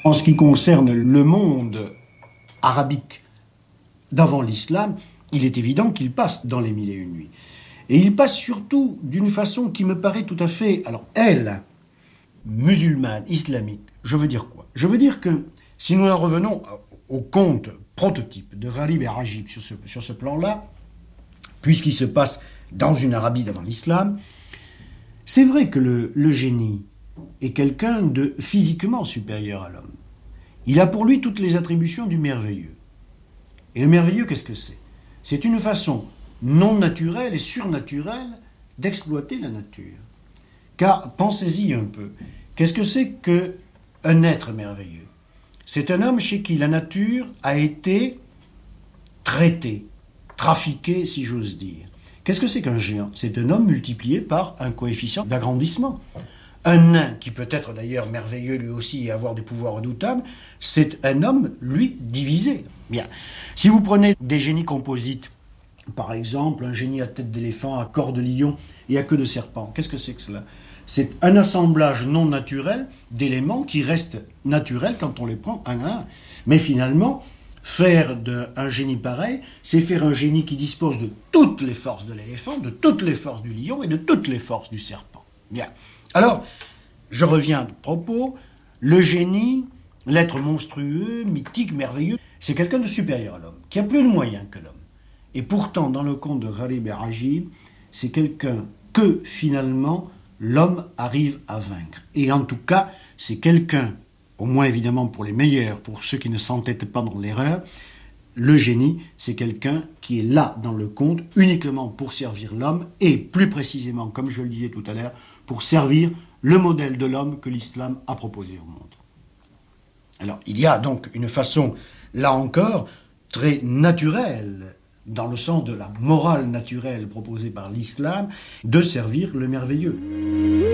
En ce qui concerne le monde arabique d'avant l'islam, il est évident qu'il passe dans les Mille et une nuits. Et il passe surtout d'une façon qui me paraît tout à fait, alors elle, musulmane, islamique. Je veux dire quoi? Je veux dire que si nous en revenons au conte prototype de Gharib et Agib sur ce plan-là, puisqu'il se passe dans une Arabie d'avant l'islam, c'est vrai que le génie est quelqu'un de physiquement supérieur à l'homme. Il a pour lui toutes les attributions du merveilleux. Et le merveilleux, qu'est-ce que c'est? C'est une façon non naturelle et surnaturelle d'exploiter la nature. Car pensez-y un peu, qu'est-ce que c'est qu'un être merveilleux? C'est un homme chez qui la nature a été traitée, trafiquée, si j'ose dire. Qu'est-ce que c'est qu'un géant? C'est un homme multiplié par un coefficient d'agrandissement. Un nain, qui peut être d'ailleurs merveilleux lui aussi et avoir des pouvoirs redoutables, c'est un homme, lui, divisé. Bien. Si vous prenez des génies composites, par exemple un génie à tête d'éléphant, à corps de lion et à queue de serpent, qu'est-ce que c'est que cela? C'est un assemblage non naturel d'éléments qui restent naturels quand on les prend un à un. Mais finalement, faire un génie pareil, c'est faire un génie qui dispose de toutes les forces de l'éléphant, de toutes les forces du lion et de toutes les forces du serpent. Bien. Alors, je reviens de propos, le génie, l'être monstrueux, mythique, merveilleux, c'est quelqu'un de supérieur à l'homme, qui a plus de moyens que l'homme. Et pourtant, dans le conte de Gharib et Agib, c'est quelqu'un que, finalement, l'homme arrive à vaincre. Et en tout cas, c'est quelqu'un, au moins évidemment pour les meilleurs, pour ceux qui ne s'entêtent pas dans l'erreur, le génie, c'est quelqu'un qui est là dans le conte uniquement pour servir l'homme et plus précisément, comme je le disais tout à l'heure, pour servir le modèle de l'homme que l'islam a proposé au monde. Alors, il y a donc une façon, là encore, très naturelle, dans le sens de la morale naturelle proposée par l'islam, de servir le merveilleux.